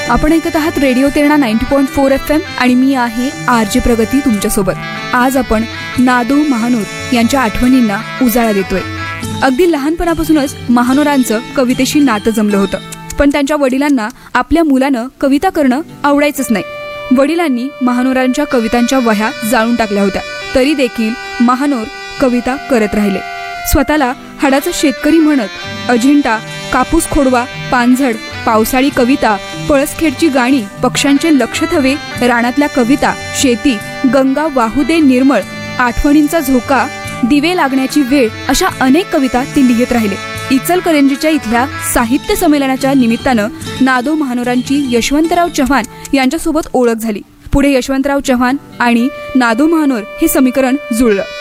आपण ऐकत आहात रेडिओ तेरणा 90.4 FM आणि मी आहे आरजे प्रगती तुमच्यासोबत. आज आपण नादो महानोर यांच्या आठवणींना उजाळा देतोय. अगदी लहानपणापासूनच महानोरांचं कवितेशी नातं जमलं होतं, पण त्यांच्या वडिलांना आपल्या मुलानं कविता करणं आवडायचंच नाही. वडिलांनी महानोरांच्या कवितांच्या वह्या जाळून टाकल्या होत्या, तरी देखील महानोर कविता करत राहिले. स्वतःला हाडाचा शेतकरी म्हणत अजिंठा, कापूस खोडवा, पानझड, पावसाळी कविता, पळसखेडची गाणी, पक्ष्यांचे लक्ष थवे, रानातल्या कविता, शेती, गंगा वाहू दे निर्मळ, आठवणींचा झोका, दिवे लागण्याची वेळ अशा अनेक कविता ते लिहित राहिले. इचलकरंजीच्या इथल्या साहित्य संमेलनाच्या निमित्तानं नादो महानोरांची यशवंतराव चव्हाण यांच्यासोबत ओळख झाली. पुढे यशवंतराव चव्हाण आणि नादो महानोर हे समीकरण जुळलं.